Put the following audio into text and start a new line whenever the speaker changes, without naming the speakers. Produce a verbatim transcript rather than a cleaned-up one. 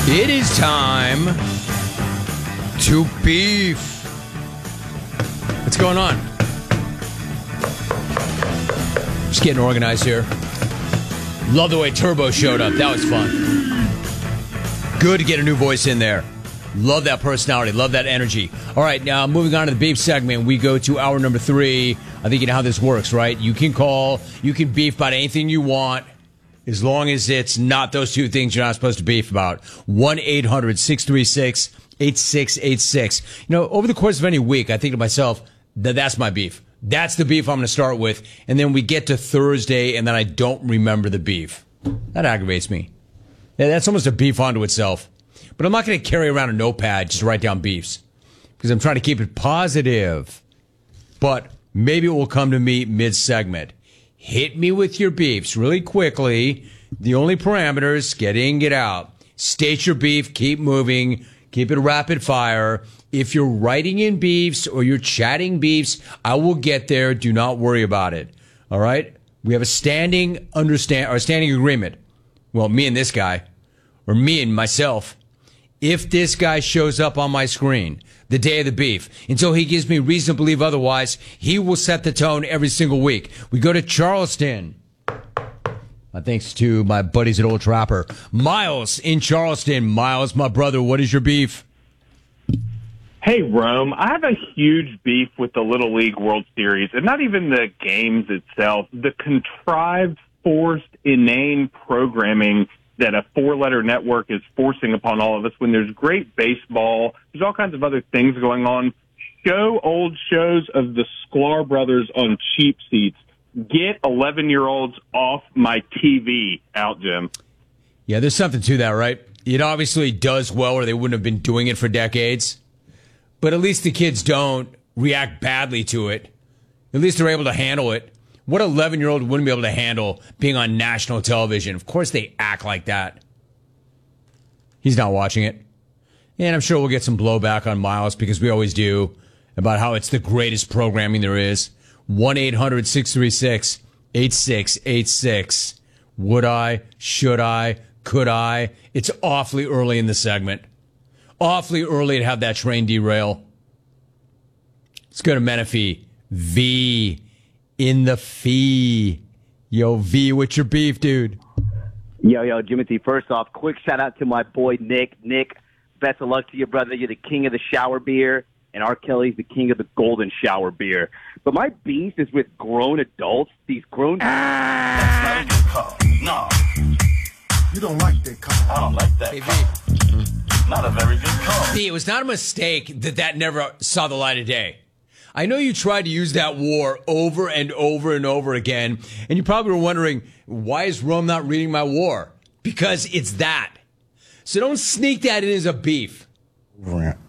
It is time to beef. What's going on? Just getting organized here. Love the way Turbo showed up. That was fun. Good to get a new voice in there. Love that personality. Love that energy. All right, now moving on to the beef segment. We go to hour number three. I think you know how this works, right? You can call. You can beef about anything you want. As long as it's not those two things you're not supposed to beef about. one eight hundred six three six eight six eight six. You know, over the course of any week, I think to myself, that that's my beef. That's the beef I'm going to start with. And then we get to Thursday, and then I don't remember the beef. That aggravates me. Yeah, that's almost a beef onto itself. But I'm not going to carry around a notepad just to write down beefs. Because I'm trying to keep it positive. But maybe it will come to me mid-segment. Hit me with your beefs really quickly. The only parameters, get in, get out. State your beef, keep moving, keep it rapid fire. If you're writing in beefs or you're chatting beefs, I will get there. Do not worry about it. All right? We have a standing understand or standing agreement. Well, me and this guy, or me and myself. If this guy shows up on my screen the day of the beef, until he gives me reason to believe otherwise, he will set the tone every single week. We go to Charleston. My thanks to my buddies at Old Trapper. Miles in Charleston. Miles, my brother, what is your beef?
Hey, Rome, I have a huge beef with the Little League World Series, and not even the games itself, the contrived, forced, inane programming that a four-letter network is forcing upon all of us when there's great baseball. There's all kinds of other things going on. Show old shows of the Sklar brothers on cheap seats. Get eleven-year-olds off my T V out, Jim.
Yeah, there's something to that, right? It obviously does well, or they wouldn't have been doing it for decades. But at least the kids don't react badly to it. At least they're able to handle it. What eleven-year-old wouldn't be able to handle being on national television? Of course they act like that. He's not watching it. And I'm sure we'll get some blowback on Miles, because we always do, about how it's the greatest programming there is. one eight hundred six three six eight six eight six. Would I? Should I? Could I? It's awfully early in the segment. Awfully early to have that train derail. Let's go to Menifee. V. In the fee. Yo, V, what's your beef, dude?
Yo, yo, Jimothy, first off, quick shout-out to my boy Nick. Nick, best of luck to you, brother. You're the king of the shower beer, and R. Kelly's the king of the golden shower beer. But my beef is with grown adults. These grown...
That's not a good call. No. You don't like that call. I don't like that
Hey,
call.
V.
Not a very good call.
V, it was not a mistake that that never saw the light of day. I know you tried to use that war over and over and over again, and you probably were wondering, why is Rome not reading my war? Because it's that. So don't sneak that in as a beef.